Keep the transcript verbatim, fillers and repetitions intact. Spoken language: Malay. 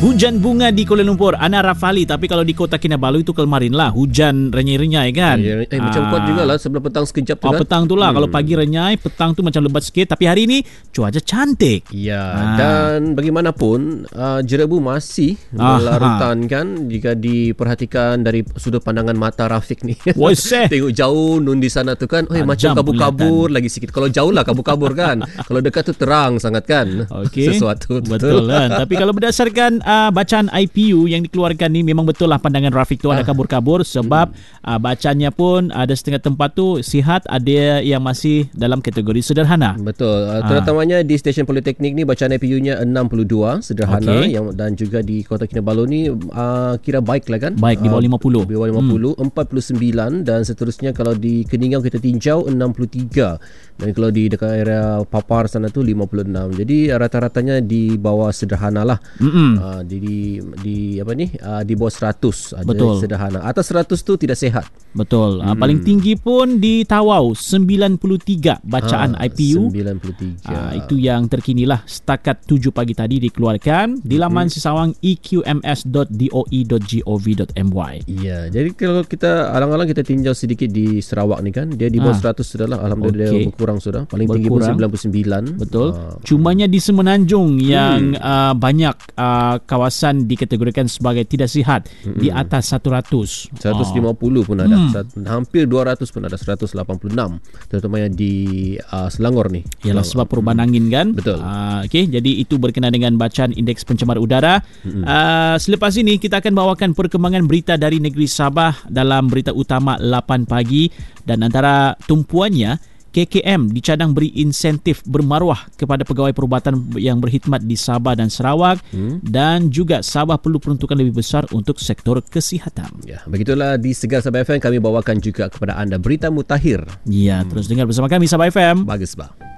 Hujan bunga di Kuala Lumpur, Ana Rafali. Tapi kalau di Kota Kinabalu itu kemarin lah hujan renyai-renyai kan. Eh, eh macam kuat jugalah sebelah petang sekejap tu oh, kan. petang tu lah. Hmm. Kalau pagi renyai, petang tu macam lebat sikit. Tapi hari ini cuaca cantik. Ya, ha. Dan bagaimanapun uh, jerebu masih berlarutan kan jika diperhatikan dari sudut pandangan mata Rafiq ni. Tengok jauh nun di sana tu kan. Oh, macam kabur-kabur lagi sikit. Kalau jauh lah kabur-kabur kan. Kalau dekat tu terang sangat kan. Okay. Sesuatu betul kan. Tapi kalau berdasarkan uh, bacaan I P U yang dikeluarkan ni, memang betul lah pandangan Rafiq tu ah. ada kabur-kabur sebab hmm. uh, bacaannya pun ada setengah tempat tu sihat, ada yang masih dalam kategori sederhana. Betul. Uh, terutamanya ah. di stesen Politeknik ni bacaan I P U-nya enam puluh dua sederhana, okay. yang dan juga di Kota Kinabalu ni uh, kira baik lah kan. Baik, di bawah lima puluh. Di bawah lima puluh, hmm. empat puluh sembilan dan seterusnya. Kalau di Keningau kita tinjau enam puluh tiga dan kalau di dekat area Papar sana tu lima puluh enam. Jadi rata-ratanya di bawah sederhana lah. Uh, di, di di apa ni uh, di bawah seratus ada. Betul. Sederhana. Atas seratus tu tidak sihat. Betul. Hmm. Uh, paling tinggi pun di Tawau sembilan puluh tiga bacaan ha, I P U. sembilan puluh tiga. Uh, itu yang terkini lah setakat tujuh pagi tadi dikeluarkan di laman hmm. sesawang e q m s dot d o e dot gov dot m y. Ya, jadi kalau kita alang-alang kita tinjau sedikit di Sarawak ni kan, dia di bawah ha. seratus sudah lah. Alhamdulillah okay. dia berkurang sudah. Paling berkurang. Tinggi pun sembilan puluh sembilan. Betul. Uh, Cumanya di Semenanjung yang hmm. uh, banyak uh, kawasan dikategorikan sebagai tidak sihat, hmm. di atas seratus. seratus lima puluh pun ada. Hmm. Hampir dua ratus pun ada, seratus lapan puluh enam. Terutamanya di uh, Selangor ni. Yalah, sebab perubahan angin kan. Betul. Uh, Okey, jadi itu berkenaan dengan bacaan indeks pencemar udara. Hmm. Uh, selepas ini kita akan bawakan perkembangan berita dari negeri Sabah dalam berita utama lapan pagi, dan antara tumpuannya K K M dicadang beri insentif bermaruah kepada pegawai perubatan yang berkhidmat di Sabah dan Sarawak, hmm. dan juga Sabah perlu peruntukan lebih besar untuk sektor kesihatan. Ya, begitulah di Segar Sabah F M kami bawakan juga kepada anda berita mutakhir. Ya, hmm. terus dengar bersama kami Sabah F M. Bagus bah.